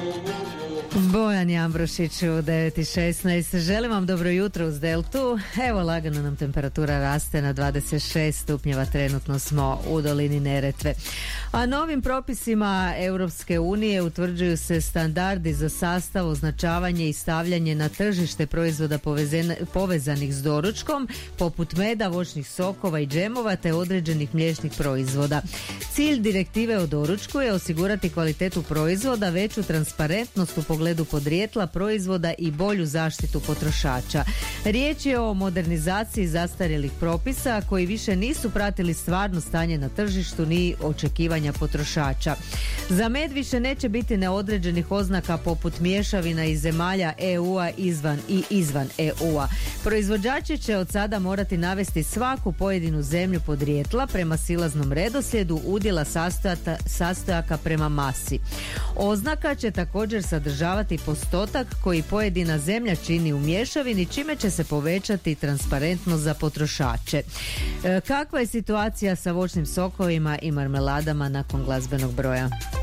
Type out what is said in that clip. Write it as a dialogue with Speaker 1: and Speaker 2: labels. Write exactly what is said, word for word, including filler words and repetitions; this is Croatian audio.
Speaker 1: Bojan Jambrošić u devet i šesnaest. Želim vam dobro jutro uz Deltu. Evo, lagano nam temperatura raste na dvadeset šest stupnjeva, trenutno smo u dolini Neretve. A novim propisima Europske unije utvrđuju se standardi za sastav, označavanje i stavljanje na tržište proizvoda povezen, povezanih s doručkom, poput meda, voćnih sokova i džemova te određenih mliječnih proizvoda. Cilj direktive o doručku je osigurati kvalitetu proizvoda, veću transparentnost u pogledu podrijetla proizvoda i bolju zaštitu potrošača. Riječ je o modernizaciji zastarjelih propisa koji više nisu pratili stvarno stanje na tržištu ni očekivanja potrošača. Za med više neće biti neodređenih oznaka poput mješavina iz zemalja E U-a izvan i izvan E U-a. Proizvođači će od sada morati navesti svaku pojedinu zemlju podrijetla prema silaznom redoslijedu udjela sastojata, sastojaka prema masi. Oznaka će također sadržavati postotak koji pojedina zemlja čini u mješavini, čime će se povećati transparentnost za potrošače. E, kakva je situacija sa voćnim sokovima i marmeladama nakon glazbenog broja?